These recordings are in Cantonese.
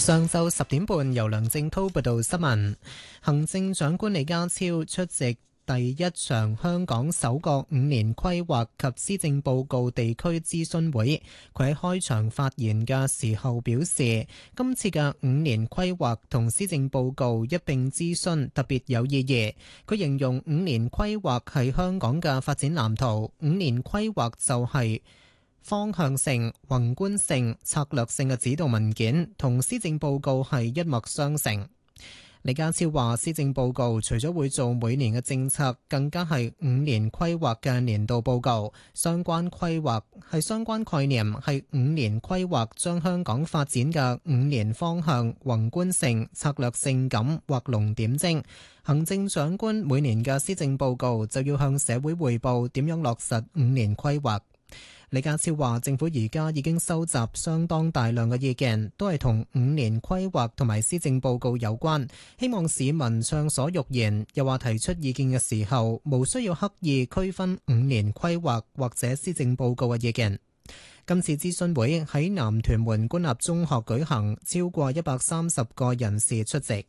上晝10點半，由梁正滔報道新聞。行政長官李家超出席第一場香港首個5年規劃及施政報告地區諮詢會。佢喺開場發言嘅時候表示，今次嘅5年規劃同施政報告一併諮詢特別有意義。佢形容5年規劃係香港嘅發展藍圖，5年規劃就係方向性、宏觀性、策略性嘅指導文件，同施政報告係一脈相承。李家超話，施政報告除咗會做每年嘅政策，更加係5年規劃嘅年度報告。相關規劃係相關概念，係5年規劃將香港發展嘅5年方向、宏觀性、策略性咁畫龍點睛。行政長官每年嘅施政報告就要向社會匯報點樣落實5年規劃。李家超話，政府而家已經收集相當大量嘅意見，都係同5年規劃同埋施政報告有關，希望市民暢所欲言。又話提出意見嘅時候，無需要刻意區分5年規劃或者施政報告嘅意見。今次諮詢會喺南屯門官立中學舉行，超過130個人士出席。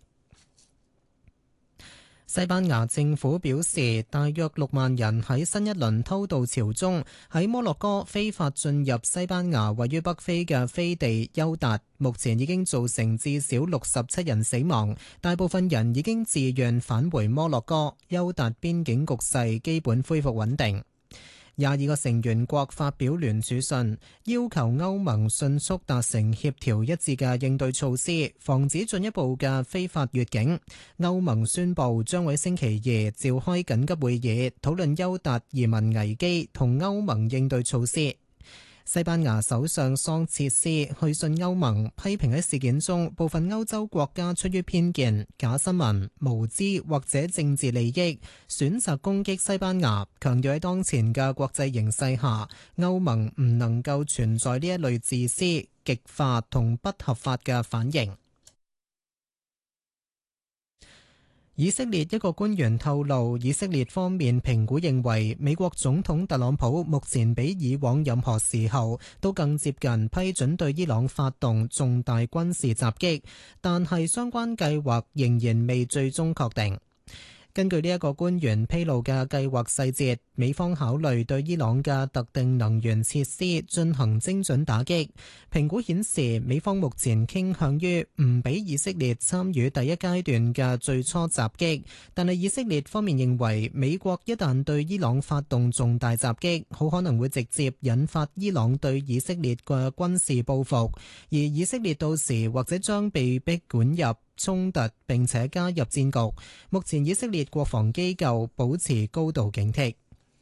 西班牙政府表示，大約6萬人喺新一輪偷渡潮中喺摩洛哥非法進入西班牙位於北非嘅飛地休達，目前已經造成至少67人死亡，大部分人已經自願返回摩洛哥。休達邊境局勢基本恢復穩定。22個成員國發表聯署信，要求歐盟迅速達成協調一致嘅應對措施，防止進一步嘅非法越境。歐盟宣布將會星期2召開緊急會議，討論休達移民危機同歐盟應對措施。西班牙首相桑切斯去信歐盟，批評喺事件中部分歐洲國家出於偏見、假新聞、無知或者政治利益，選擇攻擊西班牙，強調喺當前嘅國際形勢下，歐盟唔能夠存在呢一類自私、極化同不合法嘅反應。以色列一個官員透露，以色列方面評估認為，美國總統特朗普目前比以往任何時候都更接近批准對伊朗發動重大軍事襲擊，但係相關計劃仍然未最終確定。根據呢一個官員披露嘅計劃細節，美方考慮對伊朗嘅特定能源設施進行精準打擊。評估顯示，美方目前傾向於唔俾以色列參與第一階段嘅最初襲擊，但係以色列方面認為，美國一旦對伊朗發動重大襲擊，好可能會直接引發伊朗對以色列嘅軍事報復，而以色列到時或者將被迫捲入衝突並且加入戰局。目前以色列國防機構保持高度警惕。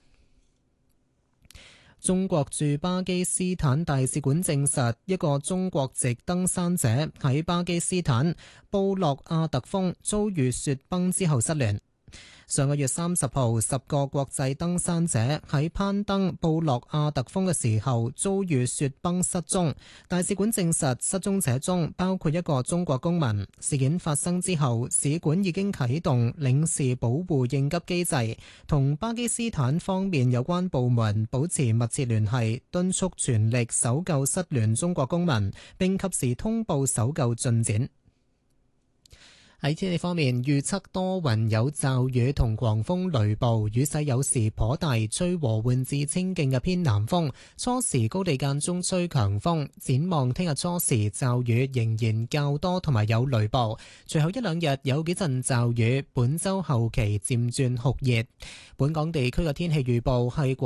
中國駐巴基斯坦大使館證實，一個中國籍登山者喺巴基斯坦布洛阿特峰遭遇雪崩之後失聯。上個月30號，10個國際登山者喺攀登布洛阿特峰嘅時候遭遇雪崩失蹤。大使館證實，失蹤者中包括一個中國公民。事件發生之後，使館已經啟動領事保護應急機制，同巴基斯坦方面有關部門保持密切聯繫，敦促全力搜救失聯中國公民，並及時通報搜救進展。喺天氣方面，預測多雲有驟雨同狂風雷暴，雨勢有時頗大，吹和緩至清勁嘅偏南風，初時高地間中吹強風。展望聽日初時驟雨仍然較多同埋有雷暴，隨後一兩日有幾陣驟雨，本週後期漸轉酷熱。本港地區嘅天氣預報係